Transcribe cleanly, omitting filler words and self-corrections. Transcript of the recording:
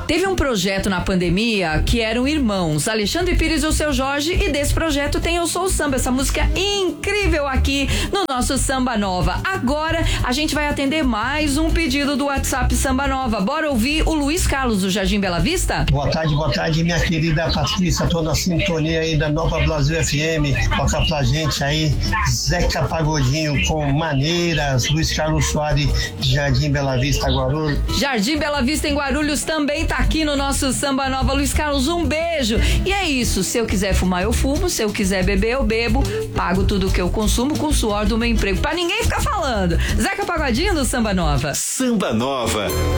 Teve um projeto na pandemia que eram irmãos, Alexandre Pires e o Seu Jorge, e desse projeto tem Eu Sou o Samba, essa música incrível aqui no nosso Samba Nova. Agora a gente vai atender mais um pedido do WhatsApp Samba Nova. Bora ouvir o Luiz Carlos do Jardim Bela Vista? Boa tarde, minha querida Patrícia, tô na sintonia aí da Nova Brasil FM. Toca pra gente aí Zeca Pagodinho com Maneiras, Luiz Carlos Soares, Jardim Bela Vista, Guarulhos. Jardim Bela Vista em Guarulhos também tá aqui no nosso Samba Nova. Luiz Carlos, um beijo. E é isso, se eu quiser fumar eu fumo, se eu quiser beber eu bebo, pago tudo que eu consumo com o suor do meu emprego, pra ninguém ficar falando. Zeca Pagodinho do Samba Nova. Samba Nova.